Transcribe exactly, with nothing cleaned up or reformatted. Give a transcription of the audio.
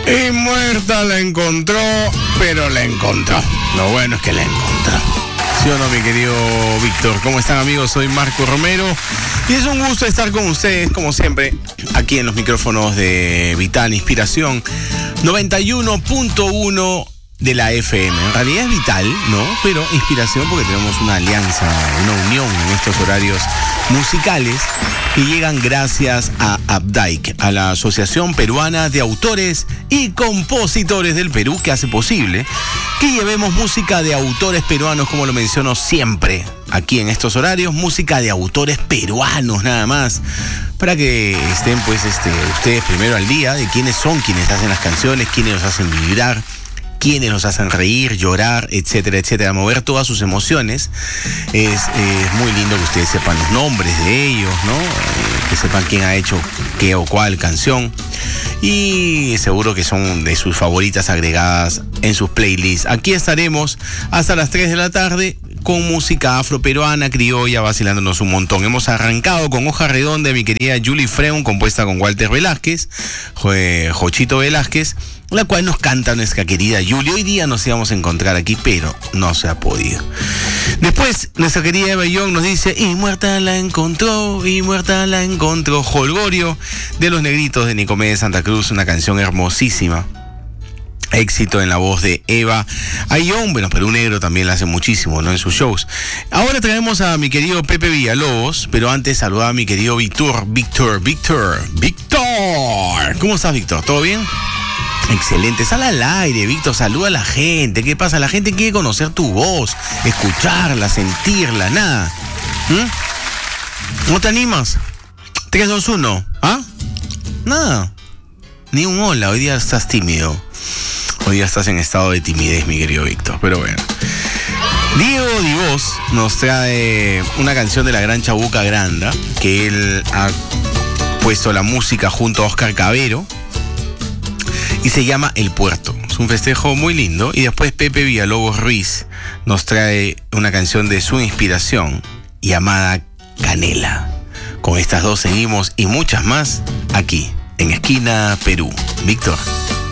Y muerta la encontró, pero la encontró. Lo bueno es que la encontró. ¿Sí o no, mi querido Víctor? ¿Cómo están, amigos? Soy Marco Romero y es un gusto estar con ustedes, como siempre, aquí en los micrófonos de Vital Inspiración noventa y uno punto uno de la F M. En realidad es Vital, ¿no? Pero Inspiración porque tenemos una alianza, una unión en estos horarios musicales que llegan gracias a APDAIC, a la Asociación Peruana de Autores y Compositores del Perú, que hace posible que llevemos música de autores peruanos, como lo menciono siempre aquí en estos horarios, música de autores peruanos nada más, para que estén pues este, ustedes primero al día de quiénes son quienes hacen las canciones, quiénes los hacen vibrar, quienes nos hacen reír, llorar, etcétera, etcétera, mover todas sus emociones. Es, es muy lindo que ustedes sepan los nombres de ellos, ¿no? Eh, que sepan quién ha hecho qué o cuál canción. Y seguro que son de sus favoritas agregadas en sus playlists. Aquí estaremos hasta las tres de la tarde con música afroperuana, criolla, vacilándonos un montón. Hemos arrancado con Hoja Redonda de mi querida Julie Freun, compuesta con Walter Velázquez, Jochito Velázquez, la cual nos canta nuestra querida Julie. Hoy día nos íbamos a encontrar aquí, pero no se ha podido. Después, nuestra querida Eva Young nos dice, y muerta la encontró, y muerta la encontró, Holgorio, de Los Negritos de Nicomedes Santa Cruz, una canción hermosísima. Éxito en la voz de Eva Ayón. Bueno, Perú Negro también la hace muchísimo, ¿no? En sus shows. Ahora traemos a mi querido Pepe Villalobos, pero antes saludar a mi querido Víctor, Víctor, Víctor, Víctor. ¿Cómo estás, Víctor? ¿Todo bien? Excelente, sal al aire, Víctor, saluda a la gente. ¿Qué pasa? La gente quiere conocer tu voz, escucharla, sentirla, nada. ¿Mm? ¿No te animas? tres, dos, uno, ¿ah? Nada, ni un hola, hoy día estás tímido. Hoy día estás en estado de timidez, mi querido Víctor, pero bueno. Diego Divos nos trae una canción de la gran Chabuca Granda, que él ha puesto la música junto a Oscar Cabero, y se llama El Puerto. Es un festejo muy lindo. Y después Pepe Villalobos Ruiz nos trae una canción de su inspiración llamada Canela. Con estas dos seguimos y muchas más aquí en Esquina Perú. Víctor.